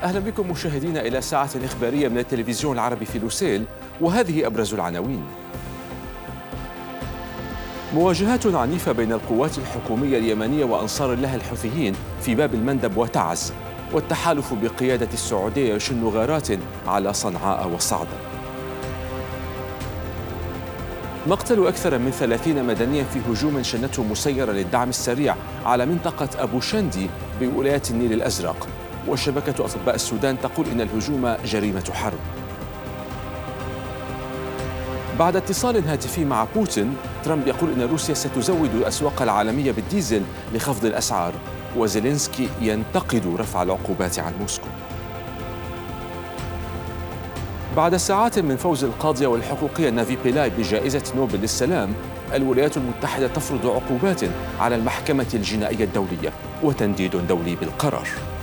أهلا بكم مشاهدينا إلى ساعة إخبارية من التلفزيون العربي في لوسيل، وهذه أبرز العناوين. مواجهات عنيفة بين القوات الحكومية اليمنية وأنصار الله الحوثيين في باب المندب وتعز، والتحالف بقيادة السعودية يشن غارات على صنعاء وصعدة. مقتل أكثر من 30 مدنيا في هجوم شنته مسيرة للدعم السريع على منطقة أبو شندي بولاية النيل الأزرق، وشبكة أطباء السودان تقول إن الهجوم جريمة حرب. بعد اتصال هاتفي مع بوتين، ترامب يقول إن روسيا ستزود الأسواق العالمية بالديزل لخفض الأسعار، وزيلينسكي ينتقد رفع العقوبات عن موسكو. بعد ساعات من فوز القاضية والحقوقية نافي بيلاي بجائزة نوبل للسلام، الولايات المتحدة تفرض عقوبات على المحكمة الجنائية الدولية وتنديد دولي بالقرار.